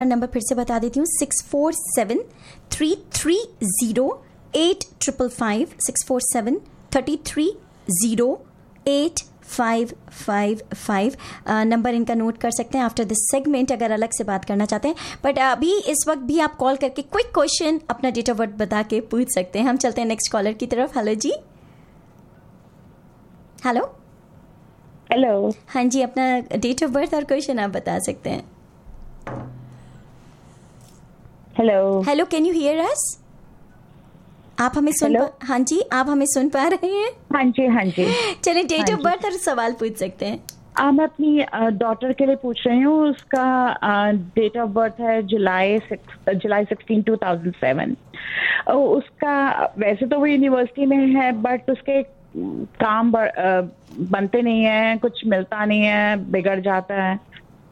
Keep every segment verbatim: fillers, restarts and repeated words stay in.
Number फिर से बता देती हूँ, six four seven three three zero eight triple five, six four seven thirty three zero eight five five five. Number इनका note कर सकते हैं आफ्टर दिस सेगमेंट अगर अलग से बात करना चाहते हैं। बट अभी इस वक्त भी आप कॉल करके क्विक क्वेश्चन अपना डेट ऑफ बर्थ बता के पूछ सकते हैं। हम चलते हैं नेक्स्ट कॉलर की तरफ। हेलो जी। Hello hello. हाँ जी, अपना डेट ऑफ बर्थ और क्वेश्चन आप बता सकते हैं। Hello hello, can you here अस? आप हमें सुन पा, हाँ जी, आप हमें सुन पा रहे हैं? हाँ जी हाँ जी। चलिए, डेट ऑफ बर्थ और सवाल पूछ सकते हैं। आ, मैं अपनी डॉटर के लिए पूछ रही हूँ। उसका डेट ऑफ बर्थ है जुलाई सिक्स जुलाई सिक्सटीन टू थाउजेंड सेवन। उसका वैसे तो वो यूनिवर्सिटी में है, बट उसके काम बनते नहीं है, कुछ मिलता नहीं है, बिगड़ जाता है।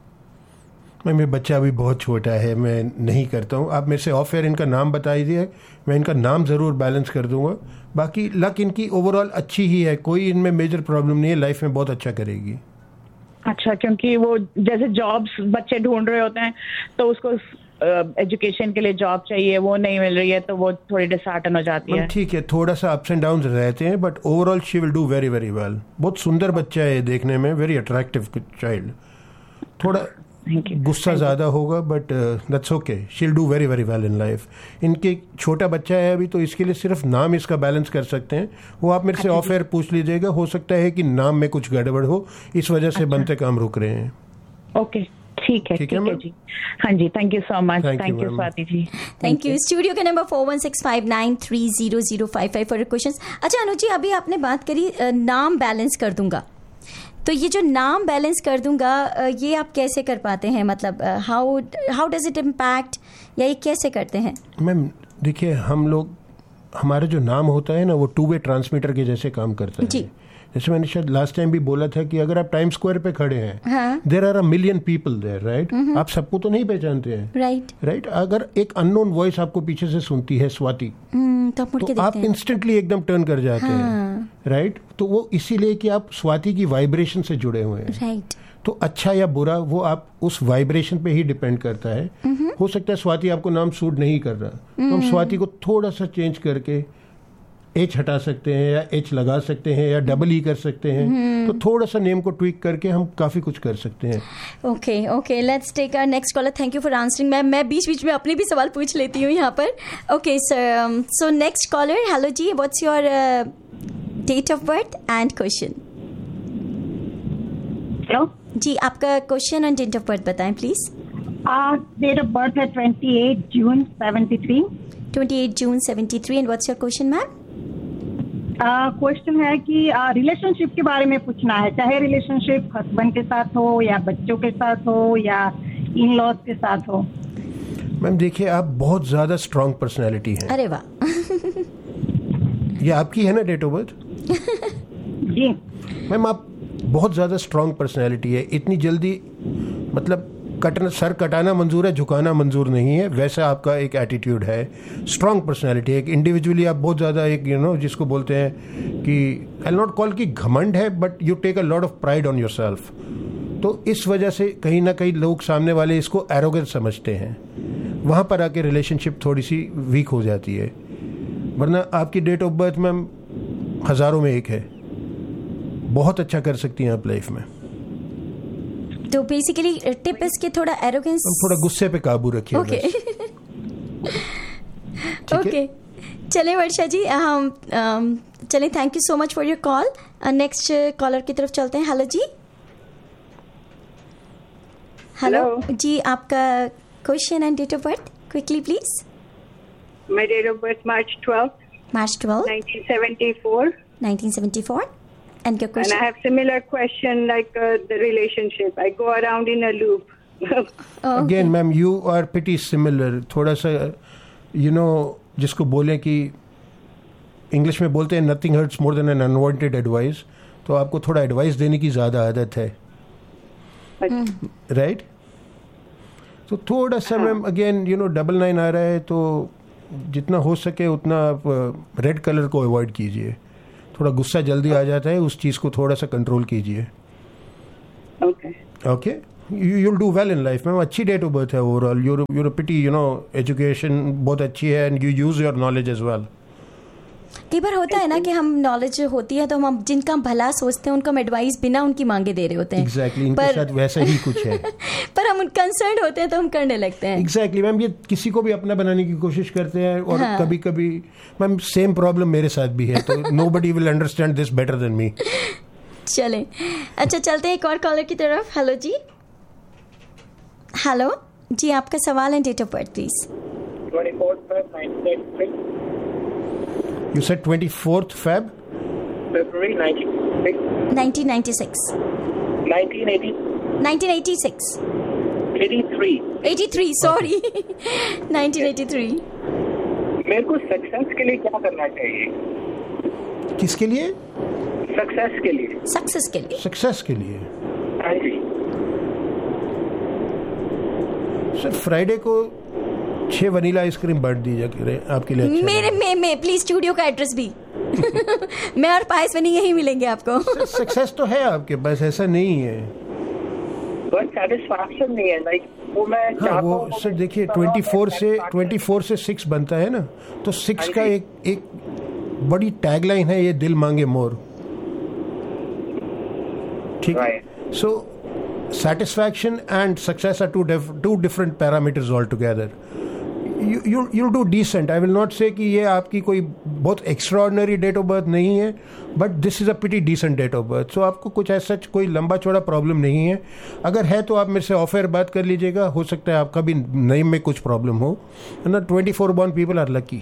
मैं मेरा बच्चा अभी बहुत छोटा है, मैं नहीं करता हूँ। आप मेरे से ऑफ एयर इनका नाम बता दीजिए, मैं इनका नाम ज़रूर बैलेंस कर दूंगा। बाकी लक इनकी ओवरऑल अच्छी ही है, कोई इनमें मेजर प्रॉब्लम नहीं है, लाइफ में बहुत अच्छा करेगी। अच्छा, क्योंकि वो जैसे जॉब्स बच्चे ढूंढ रहे होते हैं तो उसको एजुकेशन uh, के लिए जॉब चाहिए, वो नहीं मिल रही है तो वो थोड़ी डिसहार्टन हो जाती है। ठीक है, थोड़ा सा अप्स एंड डाउन रहते हैं, but overall she will do very very well. बहुत सुंदर बच्चा है देखने में, वेरी अट्रैक्टिव चाइल्ड। थोड़ा गुस्सा ज़्यादा होगा, but that's okay, she will do very very well in life. इनके छोटा बच्चा है अभी, तो इसके लिए सिर्फ नाम इसका बैलेंस कर सकते हैं। वो आप मेरे से ऑफ एयर पूछ लीजिएगा, हो सकता है कि नाम में कुछ गड़बड़ हो, इस वजह से बनते काम रुक रहे हैं। ओके, ठीक है, ठीक है जी। हाँ जी, thank you so much. Thank you Swati ji. Thank you. Studio के number four one six five nine three zero zero five five for questions. अच्छा अनुज जी, अभी आपने बात करी नाम बैलेंस कर दूंगा, तो ये जो नाम बैलेंस कर दूंगा ये आप कैसे कर पाते हैं? मतलब how how does it impact, या ये कैसे करते हैं? मैम देखिए, हम लोग, हमारा जो नाम होता है ना, वो टू वे ट्रांसमीटर के जैसे काम करता है जी। जैसे मैंने शायद लास्ट टाइम भी बोला था कि अगर आप टाइम स्क्वायर पे खड़े हैं, there are a million people there, right? आप सबको तो नहीं पहचानते हैं, राइट राइट अगर एक अननोन वॉइस आपको पीछे से सुनती है, स्वाति, तो, तो आप इंस्टेंटली एकदम टर्न कर जाते हाँ. हैं, राइट? तो वो इसीलिए कि आप स्वाति की वाइब्रेशन से जुड़े हुए हैं, राइट? तो अच्छा या बुरा वो आप उस वाइब्रेशन पे ही डिपेंड करता है। हो सकता है स्वाति आपको नाम सूट नहीं कर रहा, तो हम स्वाति को थोड़ा सा चेंज करके एच हटा सकते हैं, या एच लगा सकते हैं, या डबल ई कर सकते हैं। तो थोड़ा सा नेम को ट्विक करके हम काफी कुछ कर सकते हैं। Okay okay, let's take our next collar. Thank you for answering. मैं मैं बीच बीच में अपने भी सवाल पूछ लेती हूँ यहाँ पर। Okay sir, so next collar. Hello ji, what's your date of birth and question? Hello जी, आपका question and date of birth बताएं प्लीज। डेट ऑफ बर्थ है twenty eight June seventy three. Twenty eight June seventy three. And what's your question ma'am? Question uh, है कि relationship uh, के बारे में पूछना है, चाहे रिलेशनशिप हस्बैंड के साथ हो, या बच्चों के साथ हो, या इन लॉज के साथ हो। मैम देखिए, आप बहुत ज्यादा स्ट्रांग पर्सनैलिटी है। अरे वाह। ये आपकी है ना date of birth? Ji ma'am, आप बहुत ज्यादा स्ट्रांग पर्सनैलिटी है। इतनी जल्दी मतलब कटना, सर कटाना मंजूर है, झुकाना मंजूर नहीं है, वैसा आपका एक एटीट्यूड है। स्ट्रांग पर्सनालिटी है, एक इंडिविजुअली आप बहुत ज़्यादा एक यू नो जिसको बोलते हैं कि आई नॉट कॉल कि घमंड है, but you take a lot of pride on your self. तो इस वजह से कहीं ना कहीं लोग सामने वाले इसको एरोगेंट समझते हैं, वहाँ पर आके रिलेशनशिप थोड़ी सी वीक हो जाती है। वरना आपकी डेट ऑफ बर्थ मैम हज़ारों में एक है, बहुत अच्छा कर सकती हैं आप लाइफ में। तो बेसिकली टिप इसके थोड़ा एरोगेंस, थोड़ा गुस्से पे काबू रखिए। ओके ओके, चले वर्षा जी, हम चले। Thank you so much for your call. Next collar की तरफ चलते हैं। हेलो जी। हेलो जी, आपका question and date of birth quickly please. My date of birth March twelfth March twelfth nineteen seventy four nineteen seventy four. And your question? And I have similar question like uh, the relationship. I go around in a loop. okay. Again, ma'am, you are pretty similar. थोड़ा सा, you know, जिसको बोले कि English में बोलते हैं nothing hurts more than an unwanted advice. तो आपको थोड़ा एडवाइस देने की ज़्यादा आदत है, राइट? तो थोड़ा सा ma'am, again you know, double nine आ रहा है, तो जितना हो सके उतना आप रेड कलर को अवॉइड कीजिए। थोड़ा गुस्सा जल्दी आ जाता है, उस चीज़ को थोड़ा सा कंट्रोल कीजिए। Okay okay, you'll do well in life. Ma'am अच्छी डेट ऑफ बर्थ है overall. you're you're a pretty, you know, education बहुत अच्छी है and you use your knowledge as well. कई बार होता है ना कि हम नॉलेज होती है तो हम जिनका हम भला सोचते हैं उनको हम एडवाइस बिना उनकी मांगे दे रहे होते हैं. एग्जैक्टली exactly, इनके साथ वैसा ही कुछ है. पर हम कंसर्न होते हैं तो हम करने लगते हैं. एग्जैक्टली मैम, ये किसी को भी अपना बनाने की कोशिश करते हैं और हाँ. कभी कभी मैम सेम प्रॉब्लम मेरे साथ भी है, तो nobody will understand this better than me. चलें, अच्छा चलते हैं एक और कॉलर की तरफ. हेलो जी. हेलो जी, आपका सवाल है, date of birth please. You said twenty-fourth Feb? February nineteen ninety-six. nineteen eighty. nineteen eighty-six. eighty-three. eighty-three, sorry. nineteen eighty-three. मेरे को सक्सेस के लिए क्या करना चाहिए? किसके लिए? सक्सेस के लिए. सक्सेस के लिए. सक्सेस के लिए. हाँ जी. सर फ्राइडे को छह वनीला आइसक्रीम बांट दीजिए आपके लिए. अच्छा मेरे में, में प्लीज स्टूडियो का एड्रेस भी. मैं और पायस बनी यही मिलेंगे आपको. सक्सेस तो है आपके पास, ऐसा नहीं है. बट सेटिस्फैक्शन नहीं है. लाइक वो मैं हाँ वो सर देखिए चौबीस से चौबीस से सिक्स बनता है ना, तो सिक्स का एक एक बड़ी टैगलाइन है, ये दिल मांगे मोर. ठीक है. सो satisfaction and success are two dif- two different parameters altogether. You you you'll do decent. I will not say कि ये आपकी कोई बहुत extraordinary date of birth नहीं है, but this is a pretty decent date of birth. So आपको कुछ ऐसा कोई लंबा चौड़ा प्रॉब्लम नहीं है. अगर है तो आप मेरे से ऑफ एयर बात कर लीजिएगा. हो सकता है आपका भी नई में कुछ प्रॉब्लम हो. ना twenty-four born people are lucky.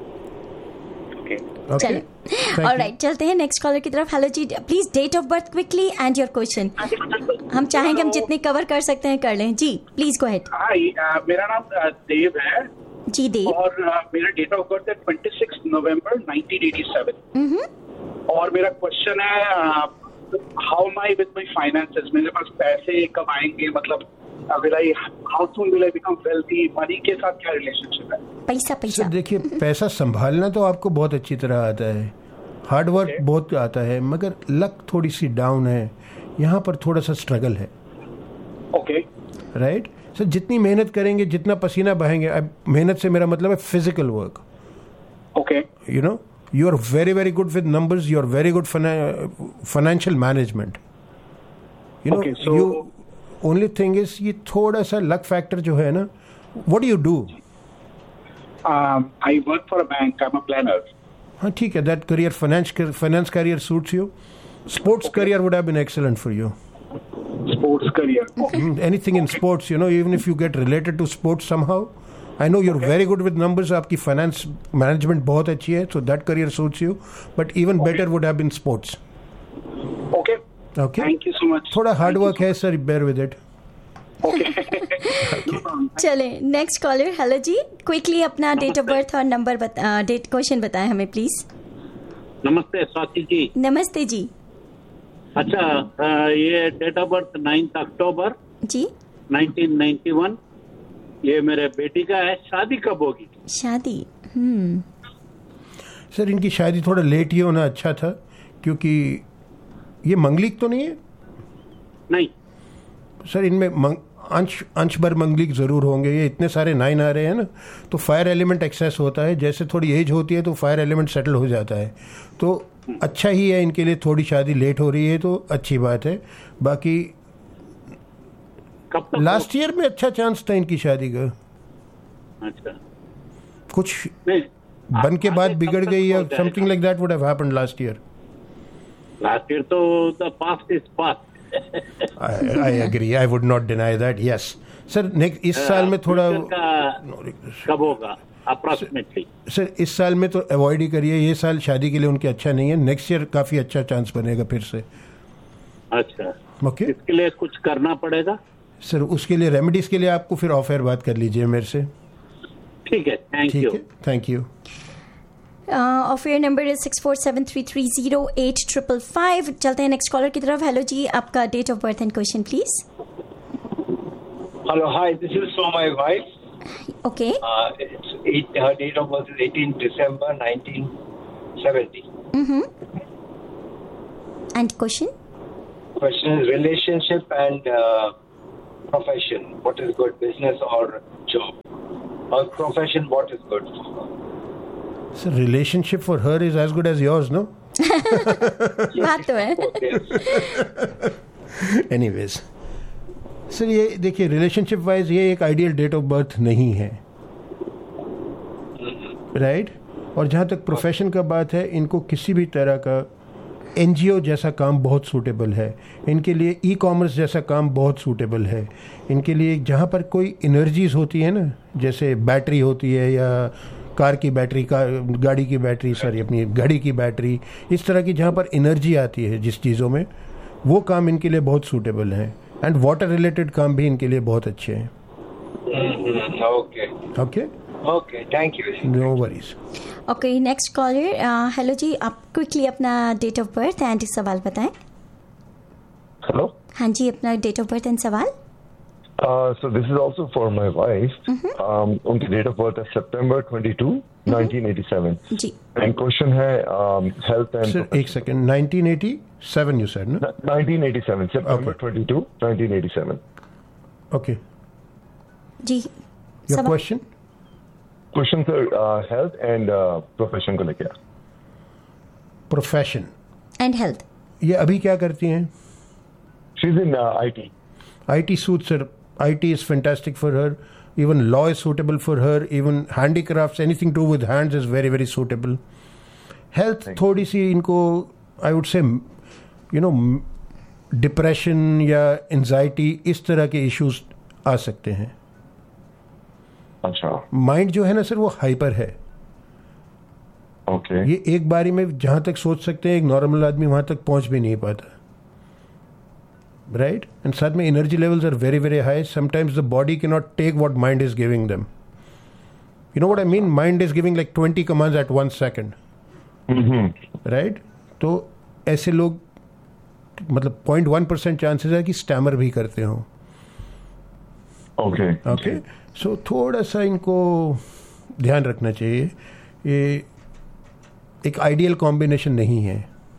चलें. ऑलराइट, चलते हैं नेक्स्ट कॉलर की तरफ. Hello ji, please date of birth quickly and your question. हम चाहेंगे हम जितने कवर कर सकते हैं कर लें. जी प्लीज गो अहेड. हाय, मेरा नाम देव है. जी देव. और मेरा डेट ऑफ बर्थ है छब्बीस नवंबर नाइनटीन एटी सेवन. और मेरा क्वेश्चन है, how am I with my finances. मेरे पास पैसे कब आएंगे, मतलब will I, how soon will I become wealthy? Money के साथ क्या रिलेशनशिप है? पैसा पैसा देखिए, पैसा संभालना तो आपको बहुत अच्छी तरह आता है, हार्ड वर्क okay. बहुत आता है, मगर लक थोड़ी सी डाउन है. यहाँ पर थोड़ा सा स्ट्रगल है. Okay right sir. जितनी मेहनत करेंगे, जितना पसीना बहाएंगे, अब मेहनत से मेरा मतलब है physical work. Okay. You know, you are very very good with numbers. You are very good financial management. You know, you only thing is ये थोड़ा सा लक फैक्टर जो है ना. What do you do? I work for a bank. I am a planner. हाँ ठीक है. That career, finance finance career suits you. Sports career would have been excellent for you. Sports career. Okay. Mm, anything in sports, you know, even if you get related to sports somehow. I know you're okay. very good with numbers. आपकी finance management बहुत अच्छी है, so that career suits you. But even okay. better would have been sports. Okay. Okay. Thank you so much. थोड़ा hard work है sir, bear with it. Okay. चले next collar. Hello जी, quickly अपना date of birth और number बता, date question बताएं हमें please. नमस्ते स्वाति जी. नमस्ते जी. अच्छा, ये date of birth ninth October ji nineteen ninety one. ये मेरे बेटी का है. शादी कब होगी? शादी हम्म सर इनकी शादी थोड़ा लेट ही होना अच्छा था, क्योंकि ये मंगलिक तो नहीं है. नहीं सर, इनमें मंग, अंश अंश भर मंगलिक जरूर होंगे. ये इतने सारे नाइन आ रहे हैं ना, तो फायर एलिमेंट एक्सेस होता है. जैसे थोड़ी एज होती है तो फायर एलिमेंट सेटल हो जाता है. तो अच्छा ही है इनके लिए. थोड़ी शादी लेट हो रही है तो अच्छी बात है. बाकी लास्ट ईयर में अच्छा चांस था इनकी शादी का. अच्छा. कुछ बन के बाद बिगड़ गई या something like that would have happened last year. Last year तो the past is past. I agree. I would not deny that. Yes sir. Next इस साल में थोड़ा कब होगा अप्रोक्सीमेटली? सर इस साल में तो अवॉइड ही करिए. ये साल शादी के लिए उनके अच्छा नहीं है. नेक्स्ट ईयर काफी अच्छा चांस बनेगा फिर से. अच्छा. ओके. इसके लिए कुछ करना पड़ेगा सर. उसके लिए रेमेडीज के लिए आपको फिर ऑफ एयर बात कर लीजिए मेरे से. ठीक है. Thank you. Thank you. Of air number is six four seven three three zero eight triple five. चलते हैं नेक्स्ट कॉलर की तरफ. हेलो जी, आपका date of birth and question please. Hello. Hi, this is from my wife. Okay. Uh, it's eight, her date of birth is eighteenth December nineteen seventy. Mm-hmm. And question? Question is relationship and uh, profession, what is good, business or job? Or profession, what is good? So relationship for her is as good as yours, no? बात तो है. Anyways, sir ये देखिए relationship wise ये एक ideal date of birth नहीं है, right right? और जहाँ तक प्रोफेशन का बात है, इनको किसी भी तरह का एनजीओ जैसा काम बहुत सूटेबल है, इनके लिए ई कॉमर्स जैसा काम बहुत सूटेबल है, इनके लिए जहाँ पर कोई एनर्जीज होती है ना, जैसे बैटरी होती है या कार की बैटरी, कार गाड़ी की बैटरी, सॉरी अपनी गाड़ी की बैटरी, इस तरह की जहाँ पर एनर्जी आती है जिस चीज़ों में, वो काम इनके लिए बहुत सूटेबल है. एंड वाटर रिलेटेड काम भी इनके लिए बहुत अच्छे हैं. Okay okay okay, thank you. No worries. Okay, next collar. Hello जी, आप क्विकली अपना डेट ऑफ बर्थ एंड सवाल बताएं. हेलो. हाँ जी, अपना डेट ऑफ बर्थ एंड सवाल. Uh, so this is also for my wife. Mm-hmm. Um, उनकी date of birth है September twenty-second, mm-hmm. nineteen eighty-seven. Ji. And question है um, health and. Sir, एक second. nineteen eighty-seven you said, no? nineteen eighty-seven. September okay. twenty-second, nineteen eighty-seven. Okay. Ji. Your सवाल? question? Question sir, uh, health and uh, profession को लेके. Profession. And health. ये अभी क्या करती हैं? She's in uh, I T. I T suits her. I T is fantastic for her. Even law is suitable for her. Even handicrafts, anything to do with hands is very, very suitable. Health, थोड़ी सी इनको, I would say, you know, depression या anxiety, इस तरह के issues आ सकते हैं. अच्छा. Mind जो है ना सर, वो हाइपर है. Okay. ये एक बारी में जहाँ तक सोच सकते हैं, एक नॉर्मल आदमी वहाँ तक पहुँच भी नहीं पाता. Right? And साथ में energy levels are very very high. Sometimes the body cannot take what mind is giving them. You know what I mean? Mind is giving like twenty commands at one second. Mm-hmm. Right? तो ऐसे लोग मतलब zero point one percent chances है कि stammer भी करते हो. Okay. Okay. So थोड़ा सा इनको ध्यान रखना चाहिए. ये एक आइडियल कॉम्बिनेशन नहीं है.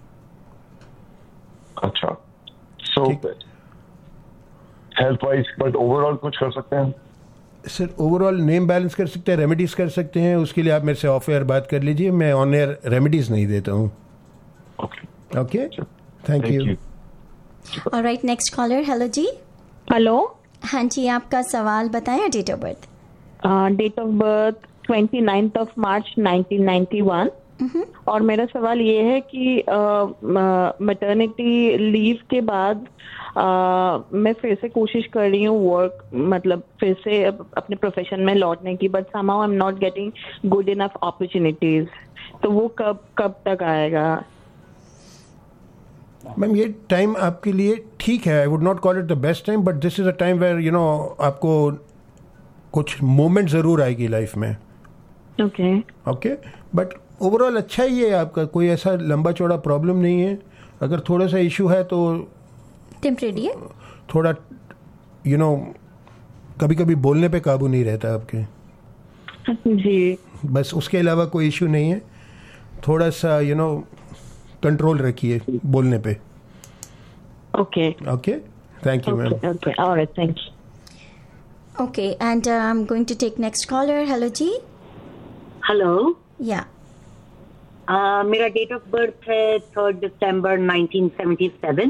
अच्छा. So, health wise, but overall कुछ कर सकते हैं? सर ओवरऑल नेम बैलेंस कर सकते हैं, रेमेडीज कर सकते हैं. उसके लिए आप मेरे से ऑफ एयर बात कर लीजिए. मैं ऑन एयर रेमेडीज नहीं देता हूँ. Okay okay, thank you. Alright, next collar. Hello ji. Hello. हाँ जी, आपका सवाल बताएं. Date of birth. Date of birth twenty-ninth of March nineteen ninety-one. Mm-hmm. और मेरा सवाल ये है कि मैटरनिटी लीव के बाद uh, मैं फिर से कोशिश कर रही हूँ वर्क मतलब फिर से अपने प्रोफेशन में लौटने की, but somehow I'm not getting good enough opportunities. तो वो कब कब तक आएगा? मैम ये टाइम आपके लिए ठीक है. I would not call it the best time, but this is a time where you know आपको कुछ मोमेंट जरूर आएगी लाइफ में. ओके ओके, बट ओवरऑल अच्छा ही है आपका. कोई ऐसा लंबा चौड़ा प्रॉब्लम नहीं है. अगर थोड़ा सा इशू है तो टेम्परेरी है. थोड़ा यू नो कभी कभी बोलने पे काबू नहीं रहता आपके. जी. बस उसके अलावा कोई इशू नहीं है. थोड़ा सा यू नो कंट्रोल रखिए बोलने पे. Okay okay, thank you ma'am. Okay, alright, thank you. Okay, and I am going to take next collar. Hello ji. Hello. या Uh, मेरा डेट ऑफ बर्थ है third December nineteen seventy seven.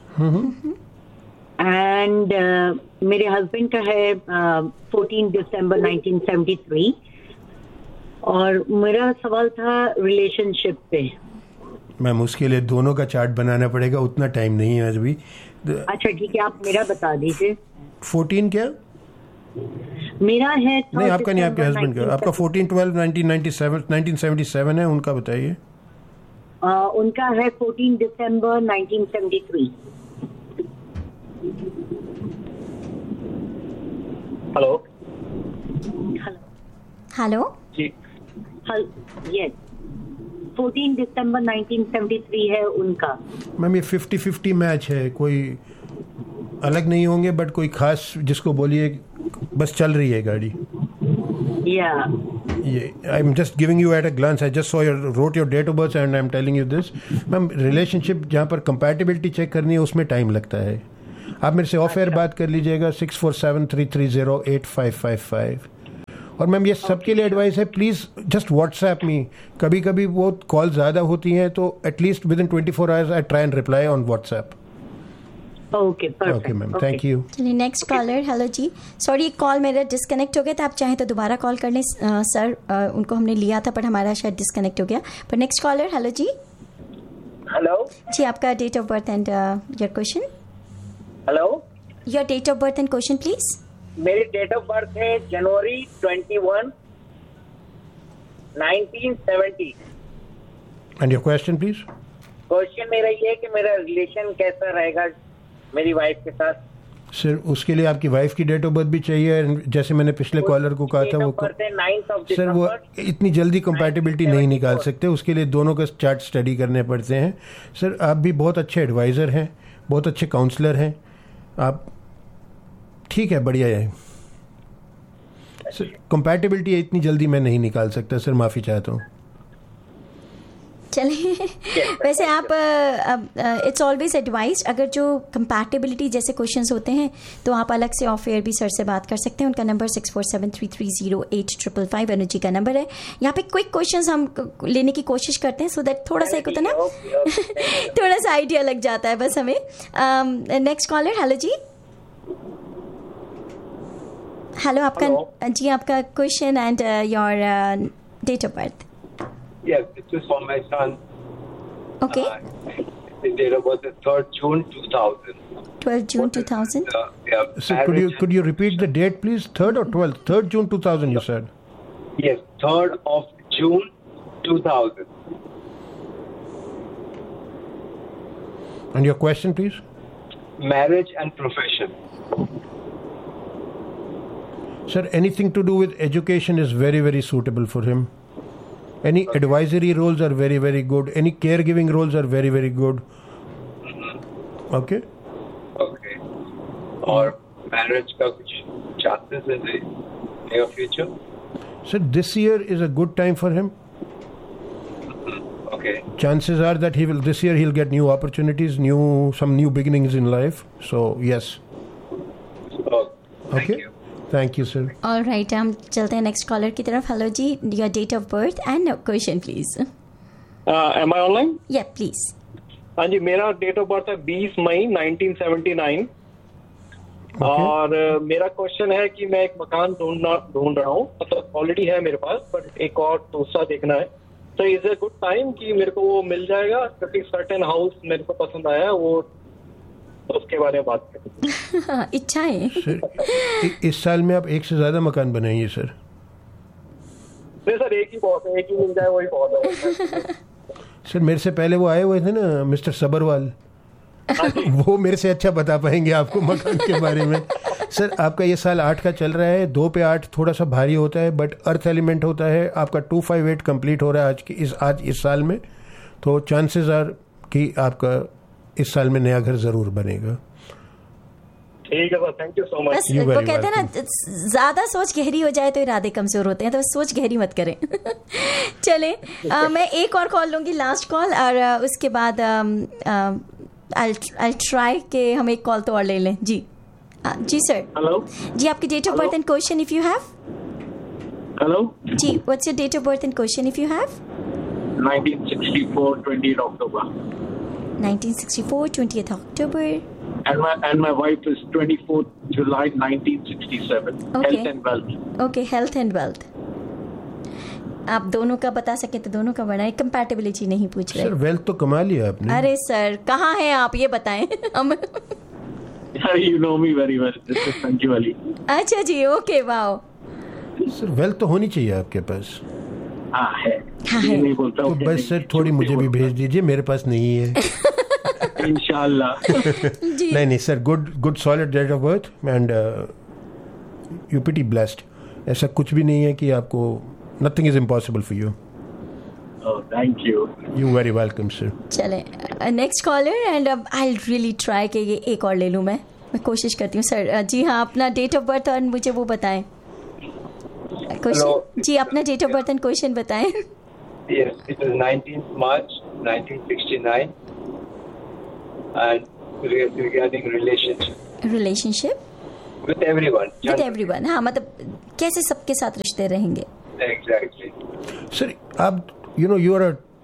And मेरे husband का है fourteen दिसंबर nineteen seventy three. और मेरा सवाल था रिलेशनशिप पे. मैम उसके लिए दोनों का चार्ट बनाना पड़ेगा, उतना टाइम नहीं है आज भी. अच्छा ठीक है, आप मेरा बता दीजिए. फोर्टीन क्या? मेरा है नहीं, आपका नहीं, आपके हस्बैंड का. आपका fourteen twelve nineteen ninety seven nineteen seventy seven है. उनका बताइए. उनका है फोर्टीन दिसंबर nineteen seventy three. Hello. Hello. Hello जी. यस, फोर्टीन दिसंबर नाइनटीन सेवेंटी थ्री है उनका. मैम ये फिफ्टी फिफ्टी मैच है. कोई अलग नहीं होंगे, बट कोई खास जिसको बोलिए बस चल रही है गाड़ी. Yeah. Yeah, I'm just giving you at a glance. I just saw your wrote your date of birth and I'm telling you this. Ma'am relationship जहाँ पर कंपैटिबिलिटी चेक करनी है उसमें टाइम लगता है. आप मेरे से ऑफ एयर बात कर लीजिएगा six four seven three three zero eight five five five. और मैम ये सबके लिए एडवाइस है, प्लीज़ जस्ट व्हाट्सएप मी. कभी कभी वो कॉल ज़्यादा होती हैं तो at least with in twenty four hours I try and reply on WhatsApp. Okay okay ma'am, thank you. चलिए नेक्स्ट कॉलर. हेलो जी, सॉरी एक कॉल मेरा डिस्कनेक्ट हो गया था, आप चाहें तो दोबारा कॉल कर लें सर. उनको हमने लिया था पर हमारा शायद डिस्कनेक्ट हो गया. पर नेक्स्ट कॉलर. हेलो जी. हेलो जी, आपका date of birth and your question. Hello, your date of birth and question please. मेरी डेट ऑफ बर्थ है जनवरी twenty one nineteen seventy. And your question please. Question मेरा ये है कि मेरा रिलेशन कैसा रहेगा मेरी वाइफ के साथ. सर उसके लिए आपकी वाइफ की डेट ऑफ बर्थ भी चाहिए. जैसे मैंने पिछले कॉलर को कहा था वो सर वो इतनी जल्दी कंपैटिबिलिटी नहीं निकाल सकते, उसके लिए दोनों का चार्ट स्टडी करने पड़ते हैं. सर आप भी बहुत अच्छे एडवाइज़र हैं, बहुत अच्छे काउंसलर हैं आप. ठीक है, बढ़िया है सर. कंपैटिबिलिटी इतनी जल्दी मैं नहीं निकाल सकता सर, माफ़ी चाहता हूँ. चलिए वैसे आप इट्स ऑलवेज एडवाइज, अगर जो कंपैटिबिलिटी जैसे क्वेश्चंस होते हैं तो आप अलग से ऑफ एयर भी सर से बात कर सकते हैं. उनका number six four seven three three zero eight triple five energy का नंबर है. यहाँ पे क्विक क्वेश्चंस हम लेने की कोशिश करते हैं सो दैट थोड़ा सा एक होता ना थोड़ा सा आइडिया लग जाता है बस हमें. Next collar. हेलो जी. हेलो, आपका जी आपका question and your date of birth. Yes, this is for my son. Okay. Uh, his date of birth is third June two thousand. twelfth June two thousand. Uh, yeah. So could you could you repeat the date, please? Third or twelfth? Third June two thousand. You said. Yes, third of June two thousand. And your question, please. Marriage and profession. Sir, anything to do with education is very very suitable for him. Any okay. advisory roles are very very good. Any caregiving roles are very very good. Okay. Okay. और marriage का कुछ chances in the near future? Sir, this year is a good time for him. Okay. Chances are that he will this year he'll get new opportunities, new some new beginnings in life. So yes. Oh, thank okay. you. Thank you sir. All right, हम चलते हैं next collar की तरफ. Hello ji, your date of birth and question please. M I online? या please. हाँ जी, मेरा date of birth है बीस मई नाइनटीन सेवेंटी नाइन. और uh, मेरा क्वेश्चन है कि मैं एक मकान ढूंढना ढूंढ रहा हूँ, मतलब ऑलरेडी है मेरे पास बट एक और दूसरा देखना है. तो इज ए गुड टाइम कि मेरे को वो मिल जाएगा, क्योंकि सर्टेन हाउस मेरे को पसंद आया है, वो उसके बारे में बात करें. इच्छा है सर, इस साल में आप एक से ज्यादा मकान बनाइए सर. नहीं सर, एक ही बहुत है, एक ही मिल जाए वही बहुत है. सर मेरे से पहले वो आए हुए थे ना मिस्टर सबरवाल, वो मेरे से अच्छा बता पाएंगे आपको मकान के बारे में. सर आपका ये साल आठ का चल रहा है. दो पे आठ थोड़ा सा भारी होता है बट अर्थ एलिमेंट होता है. आपका टू फाइव एट कंप्लीट हो रहा है आज की इस आज इस साल में. तो चांसेस आर कि आपका इस साल में नया घर जरूर बनेगा. ठीक है sir, thank you so much. बस वो कहते हैं ना, ज्यादा सोच गहरी हो जाए तो इरादे कमजोर होते हैं, तो सोच गहरी मत करें. चले आ, मैं एक और कॉल लूंगी, लास्ट कॉल, और आ, उसके बाद आई ट्राई के हम एक कॉल तो और ले लें. जी आ, जी सर. हेलो जी, आपकी date of birth and question if you have. Hello ji, what's your date of birth and question if you have. nineteen sixty-four, twentieth October. nineteen sixty-four, twentieth October. And my and my wife is twenty-fourth July nineteen sixty-seven. Okay. Health and wealth. Okay, health and wealth. आप दोनों का बता सके तो दोनों का बनाए. Compatibility नहीं पूछ रहे. सर वेल्थ तो कमा लिया आपने. अरे सर कहाँ हैं आप, ये बताएं हम. You know me very well. This is Sanju Ali. अच्छा जी, ओके, वाओ. सर वेल्थ तो होनी चाहिए आपके पास. हाँ है. हाँ है. नहीं बोलता तो बस सर थोड़ी मुझे भी भेज दीजिए, मेरे पास नहीं है. इंशाल्लाह. नहीं नहीं sir, good good solid date of birth and you pretty blessed. ऐसा कुछ भी नहीं है कि आपको nothing is impossible for you. Thank you. You very welcome sir. चले नेक्स्ट कॉलर एंड अब आई रियली ट्राई कि ये एक और ले लूँ. मैं मैं कोशिश करती हूँ सर. जी हाँ, अपना डेट ऑफ बर्थ और मुझे वो बताएं. क्वेश्चन जी, अपना date of birth and question बताएं. Yes, it is nineteenth March nineteen sixty-nine and regarding relationship. Relationship? With everyone. With everyone. हाँ, मतलब कैसे सबके साथ रिश्ते रहेंगे? Exactly. सर आप you know you are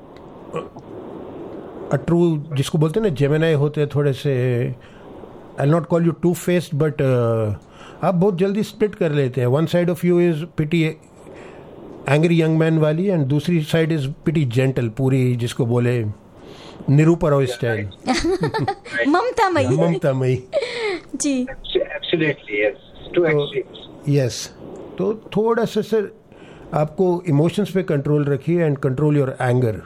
a true, जिसको बोलते हैं ना जेमिनी होते हैं थोड़े से, आई not call you to faced, but आप बहुत जल्दी स्प्लिट कर लेते हैं. One side of you is pity angry young man वाली, एंड दूसरी साइड इज पिटी जेंटल, पूरी जिसको बोले निरूपा रॉय स्टाइल. ममता मई. ममता मई जी. Absolutely, yes. Two extremes. Yes, तो थोड़ा सा सर आपको इमोशंस पे कंट्रोल रखिए एंड कंट्रोल योर एंगर.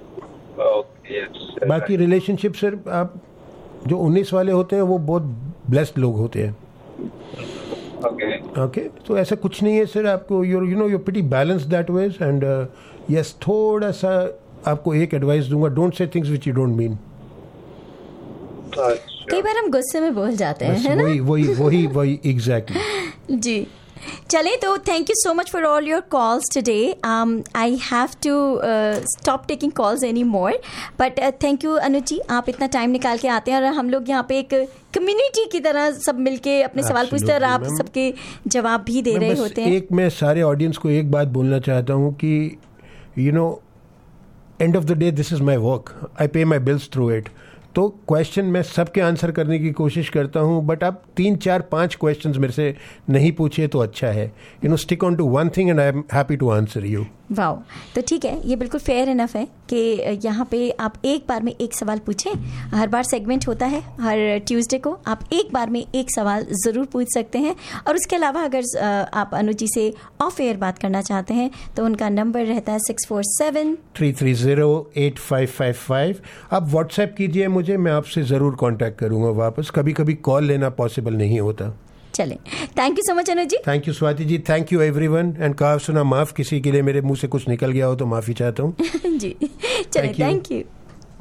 बाकी रिलेशनशिप सर, आप जो उन्नीस वाले होते हैं वो बहुत ब्लेस्ड लोग होते हैं. ओके ओके, तो ऐसा कुछ नहीं है सर. आपको your you know your pretty balance that veg, and yes थोड़ा सा आपको एक एडवाइस दूंगा, don't say things which you don't mean. कई बार हम गुस्से में बोल जाते हैं, है ना? वही वही वही वही एग्जैक्टली. जी. चले, तो thank you so much for all your calls today. I have to stop taking calls any more, but thank you अनुज जी, आप इतना टाइम निकाल के आते हैं और हम लोग यहाँ पे एक कम्युनिटी की तरह सब मिलके अपने सवाल पूछते हैं और आप सबके जवाब भी दे रहे होते हैं. एक मैं सारे ऑडियंस को एक बात बोलना चाहता हूँ कि you know end of the day this is my work, आई पे माई बिल्स थ्रू इट. तो क्वेश्चन मैं सबके आंसर करने की कोशिश करता हूं, बट आप तीन चार पांच क्वेश्चंस मेरे से नहीं पूछे तो अच्छा है. You know stick on to one thing and I am happy to answer you. Wow, तो ठीक है, ये बिल्कुल फेयर इनफ है कि यहाँ पे आप एक बार में एक सवाल पूछें. हर बार सेगमेंट होता है हर ट्यूसडे को, आप एक बार में एक सवाल ज़रूर पूछ सकते हैं. और उसके अलावा अगर आप अनुज जी से ऑफ एयर बात करना चाहते हैं तो उनका नंबर रहता है six four seven three three zero eight five five five. आप व्हाट्सएप कीजिए मुझे, मैं आपसे ज़रूर कॉन्टैक्ट करूँगा वापस. कभी कभी कॉल लेना पॉसिबल नहीं होता. चले, thank you so much Anuj ji. Thank you Swati ji. Thank you everyone. And कहा सुना माफ, किसी के लिए मेरे मुंह से कुछ निकल गया हो तो माफी चाहता हूँ. जी, चले, thank you.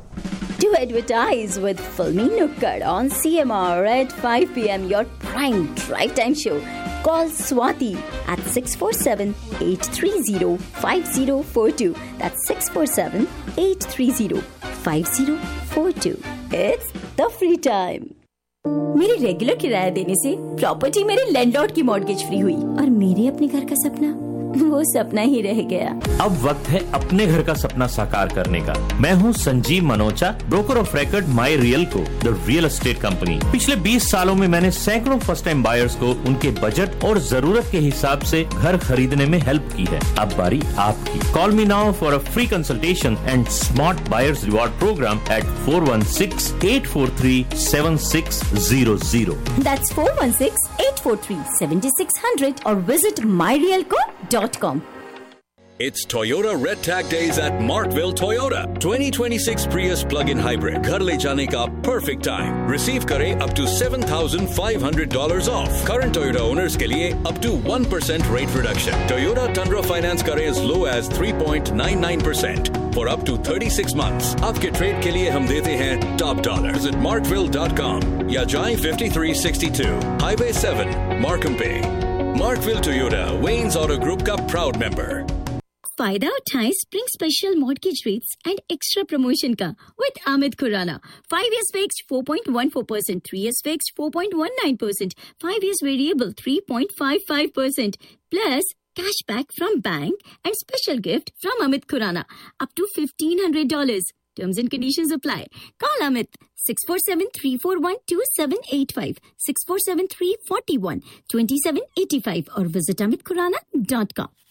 To advertise with Filmy Nukkad on C M R at five p.m. your prime drive time show. Call Swati at six four seven, eight three zero, five zero four two. That's six four seven, eight three zero, five zero four two. It's the free time. मेरे regular किराया देने से property मेरे landlord की mortgage free हुई और मेरे अपने घर का सपना वो सपना ही रह गया. अब वक्त है अपने घर का सपना साकार करने का. मैं हूँ Sanjeev Manocha, broker of record my real को, द रियल एस्टेट कंपनी. पिछले बीस सालों में मैंने सैकड़ों फर्स्ट टाइम बायर्स को उनके बजट और जरूरत के हिसाब से घर खरीदने में हेल्प की है. अब बारी आपकी. Call me now for a free consultation and smart buyers reward programme eight four one six eight four three seven six zero zero. That's four one six, eight four three, seven six zero zero or visit my realco dot com. It's Toyota Red Tag Days at Markville Toyota. twenty twenty-six Prius plug-in hybrid. घर ले जाने का perfect time. Receive करें up to seven thousand five hundred dollars off. Current Toyota owners के लिए up to one percent rate reduction. Toyota Tundra finance करें as low as three point nine nine percent for up to thirty-six months. आपके trade के लिए हम देते हैं top dollar. Visit markville dot com या जाएं fifty-three sixty-two Highway seven, Markham Bay. Markville Toyota, Wayne's Auto Group का proud member. फायदा उठाएं spring special mortgage rates and extra promotion का with Amit Khurana. Five years fixed four point one four percent, three years fixed four point one nine percent, five years variable three point five five percent, plus cashback from bank and special gift from Amit Khurana up to fifteen hundred dollars. Terms and conditions apply. Call Amit six four seven, three four one, two seven eight five, six four seven, three four one, two seven eight five or visit amit khurana dot com.